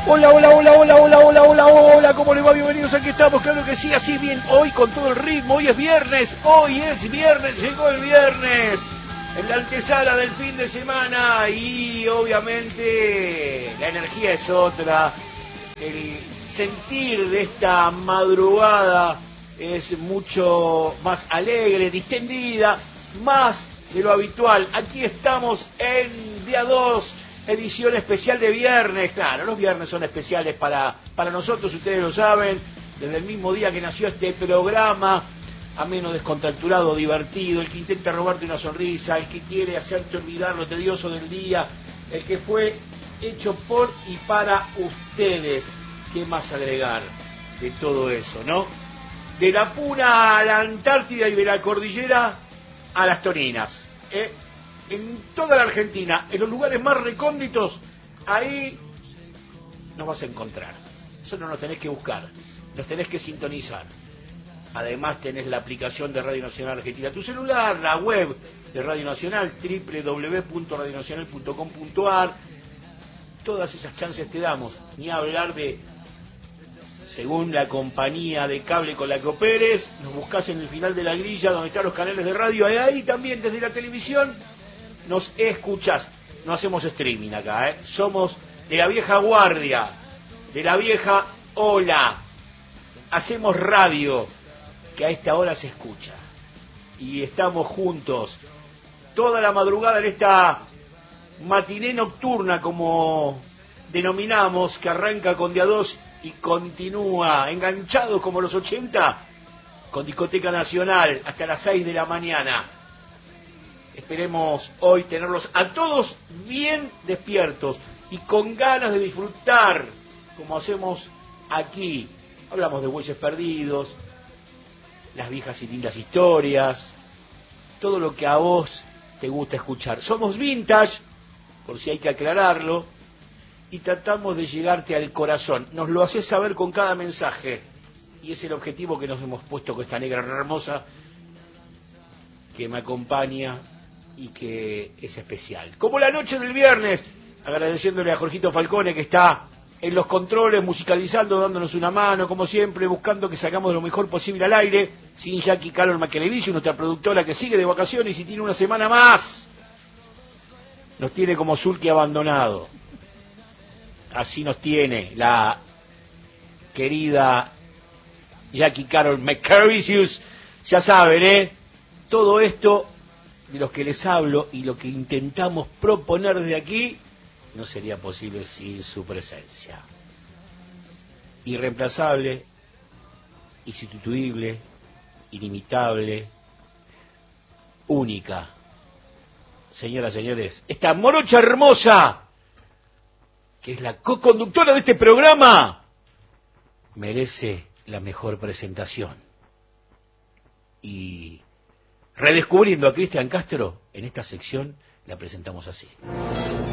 Hola, hola, hola, hola, hola, hola, hola, hola, ¿cómo le va? Bienvenidos, aquí estamos, claro que sí, así bien, hoy con todo el ritmo, hoy es viernes, llegó el viernes, en la antesala del fin de semana y obviamente la energía es otra, el sentir de esta madrugada es mucho más alegre, distendida, más de lo habitual. Aquí estamos en día 2, edición especial de viernes. Claro, los viernes son especiales para nosotros, ustedes lo saben, desde el mismo día que nació este programa, ameno, descontracturado, divertido, el que intenta robarte una sonrisa, el que quiere hacerte olvidar lo tedioso del día, el que fue hecho por y para ustedes. ¿Qué más agregar de todo eso, no? De la Puna a la Antártida y de la cordillera a las Toninas, en toda la Argentina, en los lugares más recónditos, ahí nos vas a encontrar. Eso no nos tenés que buscar, nos tenés que sintonizar. Además tenés la aplicación de Radio Nacional Argentina, tu celular, la web de Radio Nacional, www.radionacional.com.ar. Todas esas chances te damos, ni hablar de, según la compañía de cable con la que operes, nos buscás en el final de la grilla donde están los canales de radio, y ahí también desde la televisión nos escuchás. No hacemos streaming acá, somos de la vieja guardia, de la vieja ola. Hacemos radio que a esta hora se escucha. Y estamos juntos toda la madrugada en esta matiné nocturna, como denominamos, que arranca con día 2 y continúa enganchados como los 80 con Discoteca Nacional hasta las 6 de la mañana. Esperemos hoy tenerlos a todos bien despiertos y con ganas de disfrutar, como hacemos aquí. Hablamos de bueyes perdidos, las viejas y lindas historias, todo lo que a vos te gusta escuchar. Somos vintage, por si hay que aclararlo, y tratamos de llegarte al corazón. Nos lo haces saber con cada mensaje, y es el objetivo que nos hemos puesto con esta negra hermosa que me acompaña y que es especial. Como la noche del viernes, agradeciéndole a Jorgito Falcone, que está en los controles, musicalizando, dándonos una mano, como siempre, buscando que sacamos lo mejor posible al aire, sin Jackie Carol Maquelevicio, nuestra productora que sigue de vacaciones y tiene una semana más. Nos tiene como Zulki abandonado. Así nos tiene la querida Jackie Carol McCarvicius. Ya saben, todo esto de los que les hablo y lo que intentamos proponer desde aquí no sería posible sin su presencia. Irreemplazable, insustituible, inimitable, única. Señoras, señores, esta morocha hermosa, que es la co-conductora de este programa, merece la mejor presentación. Y redescubriendo a Cristian Castro, en esta sección la presentamos así.